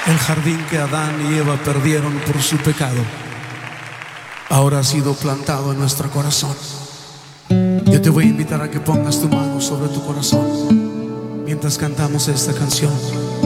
El jardín que Adán y Eva perdieron por su pecado ahora ha sido plantado en nuestro corazón. Yo te voy a invitar a que pongas tu mano sobre tu corazón mientras cantamos esta canción.